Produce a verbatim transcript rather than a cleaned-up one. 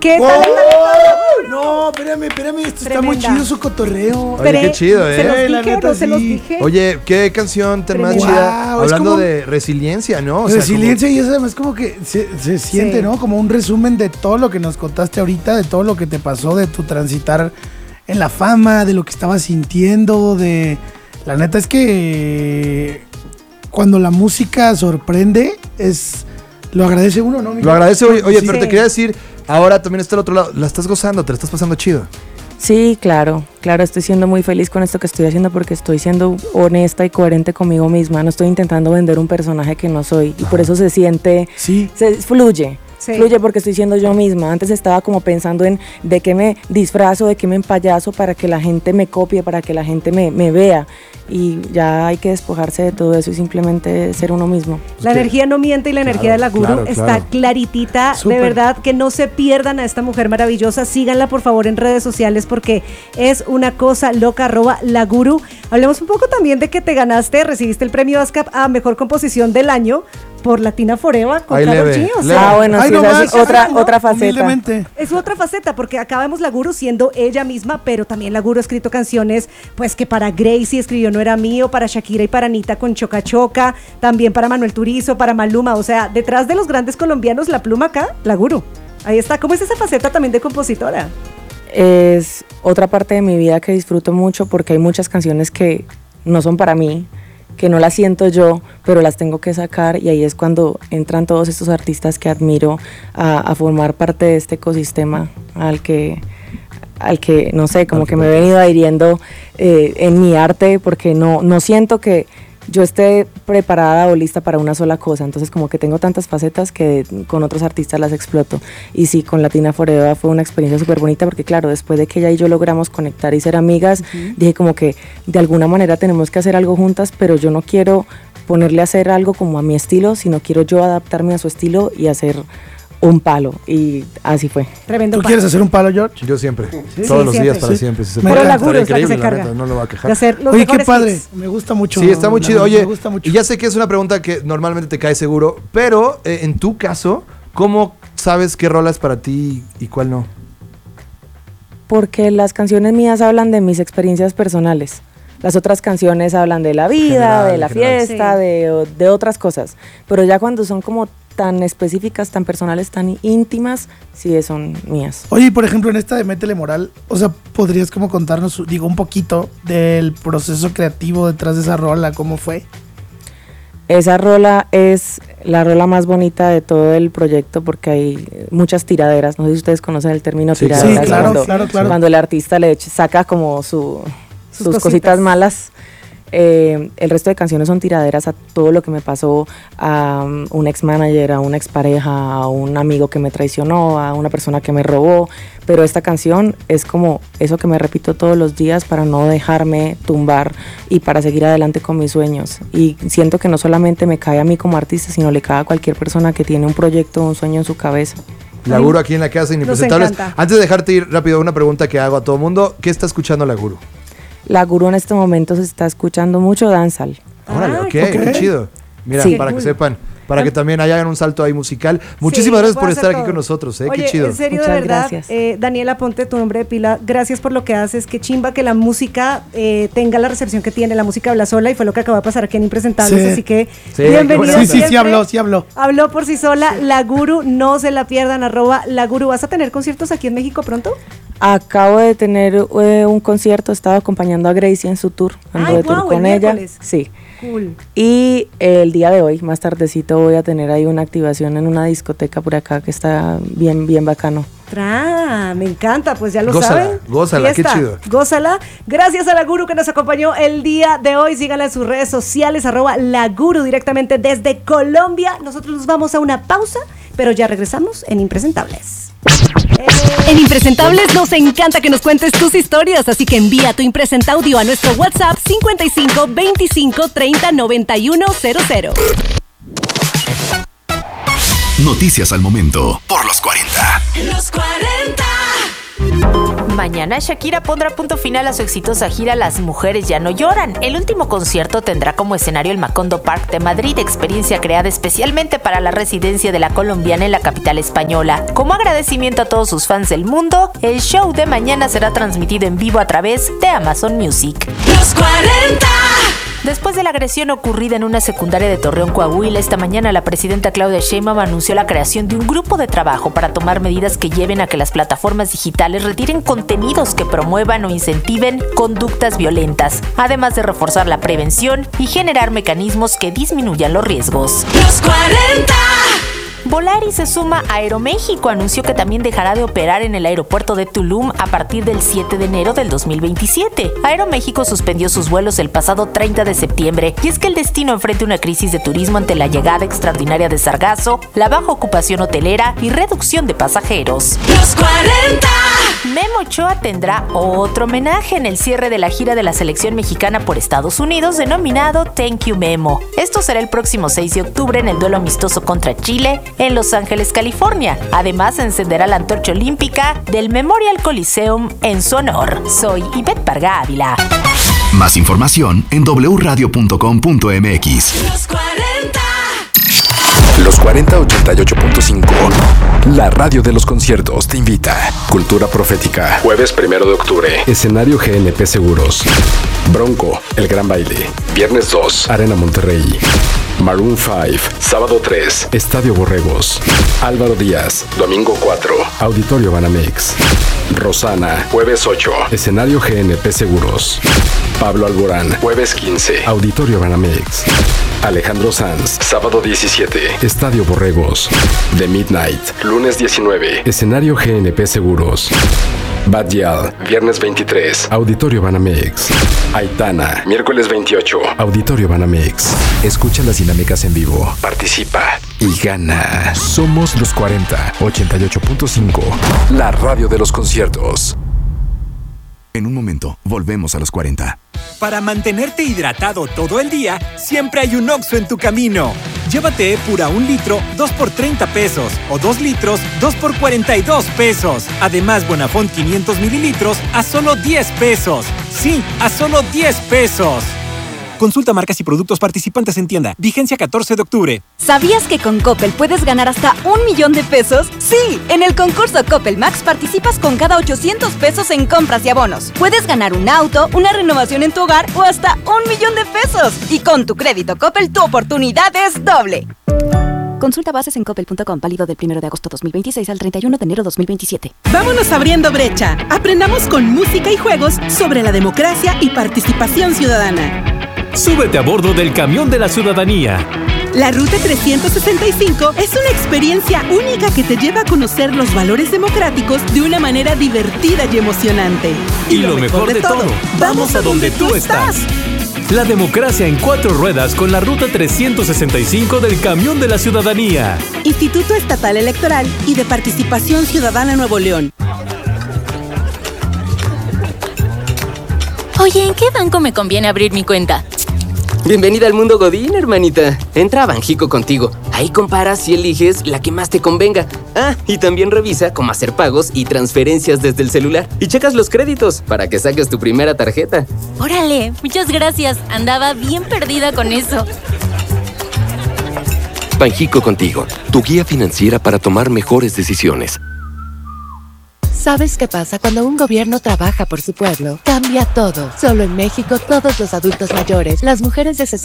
¿Qué ¡Oh! tal? No, espérame, espérame, esto Tremenda. está muy chido su cotorreo. Oye, qué chido, ¿Se ¿eh? los Eh, la dije o neta, no se los sí. dije? Oye, qué canción tan más Tremendo. chida. Wow, es Hablando como- de resiliencia, ¿no? O sea, Resiliencia y eso además como que se, se siente, Sí. ¿no? Como un resumen de todo lo que nos contaste ahorita, de todo lo que te pasó, de tu transitar en la fama, de lo que estabas sintiendo, de... La neta es que cuando la música sorprende, es... Lo agradece uno, ¿no? como- Lo agradece, oye, oye, pero Sí. te quería decir, ahora también está al otro lado. La estás gozando, te la estás pasando chido. Sí, claro, claro, estoy siendo muy feliz con esto que estoy haciendo porque estoy siendo honesta y coherente conmigo misma, no estoy intentando vender un personaje que no soy y por eso se siente, Sí. se fluye, Sí. fluye porque estoy siendo yo misma. Antes estaba como pensando en de qué me disfrazo, de qué me empayazo para que la gente me copie, para que la gente me, me vea y ya hay que despojarse de todo eso y simplemente ser uno mismo. La energía no miente y la energía de la Guru claro, está claro. claritita. Súper. De verdad que no se pierdan a esta mujer maravillosa. Síganla por favor en redes sociales porque es una cosa loca, arroba la Guru. Hablemos un poco también de que te ganaste, recibiste el premio ASCAP a Mejor Composición del Año por Latina Forever con Ahí Karol leve, G. O leve. sea, Ah, bueno, Ay, sí, no esa más, es otra, ¿no? otra faceta. Humildemente. es otra faceta porque acabamos la Guru siendo ella misma, pero también la Guru ha escrito canciones pues que para Gracie escribió No Era Mío, para Shakira y para Anita con Choca Choca, también para Manuel Turizo, para Maluma, o sea, detrás de los grandes colombianos, la pluma acá, la Guru. Ahí está. ¿Cómo es esa faceta también de compositora? Es otra parte de mi vida que disfruto mucho porque hay muchas canciones que no son para mí, que no las siento yo, pero las tengo que sacar y ahí es cuando entran todos estos artistas que admiro a, a formar parte de este ecosistema al que, al que no sé, como que me he venido adhiriendo eh, en mi arte porque no, no siento que yo esté preparada o lista para una sola cosa, entonces como que tengo tantas facetas que con otros artistas las exploto. Y sí, con Latina Forever fue una experiencia súper bonita porque claro, después de que ella y yo logramos conectar y ser amigas, uh-huh. dije como que de alguna manera tenemos que hacer algo juntas, pero yo no quiero ponerle a hacer algo como a mi estilo, sino quiero yo adaptarme a su estilo y hacer un palo, y así fue. Tremendo ¿Tú palo. quieres hacer un palo, George? Yo siempre. ¿Sí? Todos Sí, los siempre. días para Sí. siempre. Si se Me puede, Pero la estaría Guru es la que increíble, se la encarga neta, no lo va a de quejar. hacer los Oye, qué mejores padre. hits. Me gusta mucho. Sí, está muy la chido. Guru, Oye, me gusta mucho. y ya sé que es una pregunta que normalmente te cae seguro, pero eh, en tu caso, ¿cómo sabes qué rola es para ti y cuál no? Porque las canciones mías hablan de mis experiencias personales. Las otras canciones hablan de la vida, General, de la general. fiesta, Sí. de, de otras cosas. Pero ya cuando son como tan específicas, tan personales, tan íntimas, sí son mías. Oye, y por ejemplo, en esta de Métele Moral, o sea, ¿podrías como contarnos, digo, un poquito del proceso creativo detrás de esa rola? ¿Cómo fue? Esa rola es la rola más bonita de todo el proyecto porque hay muchas tiraderas. No sé si ustedes conocen el término Sí, tiraderas. Sí, claro, cuando, claro, claro. cuando el artista le echa- saca como su, sus, cositas. cositas malas. Eh, el resto de canciones son tiraderas a todo lo que me pasó, a um, un ex manager, a una expareja, a un amigo que me traicionó, a una persona que me robó, pero esta canción es como eso que me repito todos los días para no dejarme tumbar y para seguir adelante con mis sueños, y siento que no solamente me cae a mí como artista, sino le cae a cualquier persona que tiene un proyecto, un sueño en su cabeza. La Guru aquí en la casa, Inimpresentables. encanta. Antes de dejarte ir rápido, una pregunta que hago a todo mundo. ¿Qué está escuchando la Guru? La Guru en este momento se está escuchando mucho dancehall. Órale, Ah, ok, ok. qué chido. Mira, Sí. para Cool. que sepan, para que también hagan un salto ahí musical. Muchísimas Sí, gracias puedo por hacer estar aquí todo. con nosotros, ¿eh? Oye, Qué chido. en serio, Muchas de verdad, gracias. eh, Daniela, ponte tu nombre de pila. Gracias por lo que haces. Qué chimba que la música eh, tenga la recepción que tiene. La música habla sola y fue lo que acaba de pasar aquí en Impresentables. Sí. Así que Sí, bienvenido. qué buena Sí, sí, sí siempre. habló, sí habló. Habló por sí sola. La Guru, no se la pierdan. Arroba la Guru. ¿Vas a tener conciertos aquí en México pronto? Acabo de tener eh, un concierto, estaba acompañando a Gracie en su tour, ando Ay, de tour guau, con el ella. miércoles. Sí. Cool. Y el día de hoy, más tardecito, voy a tener ahí una activación en una discoteca por acá que está bien, bien bacano. Tra, me encanta, pues ya lo Gózala, saben. gózala, qué Fiesta, chido. Gózala. Gracias a la Guru que nos acompañó el día de hoy. Síganla en sus redes sociales, arroba la Guru directamente desde Colombia. Nosotros nos vamos a una pausa, pero ya regresamos en Impresentables. En Impresentables nos encanta que nos cuentes tus historias, así que envía tu impresenta audio a nuestro WhatsApp cincuenta y cinco veinticinco treinta noventa y uno cero cero. Noticias al momento por los cuarenta. Los cuarenta. Mañana Shakira pondrá punto final a su exitosa gira Las Mujeres Ya No Lloran. El último concierto tendrá como escenario el Macondo Park de Madrid, experiencia creada especialmente para la residencia de la colombiana en la capital española. Como agradecimiento a todos sus fans del mundo, el show de mañana será transmitido en vivo a través de Amazon Music. Los cuarenta. Después de la agresión ocurrida en una secundaria de Torreón, Coahuila, esta mañana la presidenta Claudia Sheinbaum anunció la creación de un grupo de trabajo para tomar medidas que lleven a que las plataformas digitales retiren contenidos que promuevan o incentiven conductas violentas, además de reforzar la prevención y generar mecanismos que disminuyan los riesgos. Los cuarenta. Volaris se suma a Aeroméxico. Anunció que también dejará de operar en el aeropuerto de Tulum a partir del siete de enero del dos mil veintisiete. Aeroméxico suspendió sus vuelos el pasado treinta de septiembre y es que el destino enfrenta una crisis de turismo ante la llegada extraordinaria de sargazo, la baja ocupación hotelera y reducción de pasajeros. Los cuarenta. Memo Ochoa tendrá otro homenaje en el cierre de la gira de la selección mexicana por Estados Unidos denominado Thank You Memo. Esto será el próximo seis de octubre en el duelo amistoso contra Chile en Los Ángeles, California. Además, se encenderá la antorcha olímpica del Memorial Coliseum en su honor. Soy Ivette Parga Ávila. Más información en doble u radio punto com punto m x. Los cuarenta. Los cuarenta ochenta y ocho punto cinco. La radio de los conciertos te invita. Cultura Profética. Jueves primero de octubre. Escenario G N P Seguros. Bronco, El Gran Baile. Viernes dos, Arena Monterrey. Maroon cinco, sábado tres, Estadio Borregos. Álvaro Díaz, domingo cuatro, Auditorio Banamex. Rosana, jueves ocho, escenario G N P Seguros. Pablo Alborán, jueves quince, Auditorio Banamex. Alejandro Sanz, sábado diecisiete, Estadio Borregos. The Midnight, lunes diecinueve, escenario G N P Seguros. Bad Gyal, viernes veintitrés, Auditorio Banamex. Aitana, miércoles veintiocho, Auditorio Banamex. Escucha las dinámicas en vivo, participa y gana. Somos los cuarenta ochenta y ocho punto cinco, la radio de los conciertos. En un momento, volvemos a los cuarenta. Para mantenerte hidratado todo el día, siempre hay un Oxxo en tu camino. Llévate Epura un litro, dos por treinta pesos. O dos litros, dos por cuarenta y dos pesos. Además, Bonafont quinientos mililitros a solo diez pesos. Sí, a solo diez pesos. Consulta marcas y productos participantes en tienda. Vigencia catorce de octubre. ¿Sabías que con Coppel puedes ganar hasta un millón de pesos? Sí, en el concurso Coppel Max participas con cada ochocientos pesos en compras y abonos. Puedes ganar un auto, una renovación en tu hogar o hasta un millón de pesos. Y con tu crédito Coppel, tu oportunidad es doble. Consulta bases en coppel punto com, válido del primero de agosto dos mil veintiséis al treinta y uno de enero dos mil veintisiete. Vámonos abriendo brecha. Aprendamos con música y juegos sobre la democracia y participación ciudadana. Súbete a bordo del Camión de la Ciudadanía. La Ruta trescientos sesenta y cinco es una experiencia única que te lleva a conocer los valores democráticos de una manera divertida y emocionante. Y, y lo, lo mejor, mejor de todo, vamos a donde tú estás. La democracia en cuatro ruedas con la Ruta trescientos sesenta y cinco del Camión de la Ciudadanía. Instituto Estatal Electoral y de Participación Ciudadana Nuevo León. Oye, ¿en qué banco me conviene abrir mi cuenta? Bienvenida al mundo Godín, hermanita. Entra a Banjico Contigo. Ahí comparas y eliges la que más te convenga. Ah, y también revisa cómo hacer pagos y transferencias desde el celular. Y checas los créditos para que saques tu primera tarjeta. Órale, muchas gracias. Andaba bien perdida con eso. Banjico Contigo, tu guía financiera para tomar mejores decisiones. ¿Sabes qué pasa cuando un gobierno trabaja por su pueblo? Cambia todo. Solo en México, todos los adultos mayores, las mujeres de sesenta